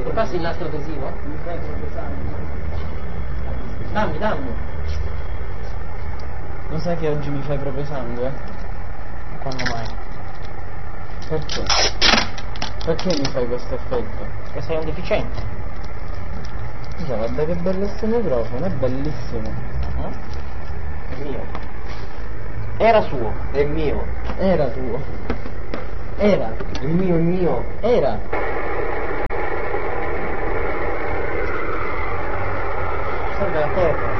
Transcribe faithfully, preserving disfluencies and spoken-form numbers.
Mi passi il nastro adesivo? Dammi, dammi. Lo sai che oggi mi fai proprio sangue? Quando mai? Perché? Perché mi fai questo effetto? Che sei un deficiente. Scusa, guarda che bello questo microfono, è bellissimo. Eh? È mio. Era suo, è mio. Era tuo. Era. Il mio, è mio. Era. Serve la terra.